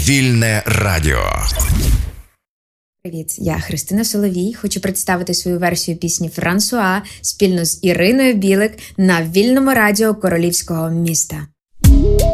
Вільне радіо. Привіт, я Христина Соловій. Хочу представити свою версію пісні «Франсуа» спільно з Іриною Білик на Вільному радіо Королівського міста.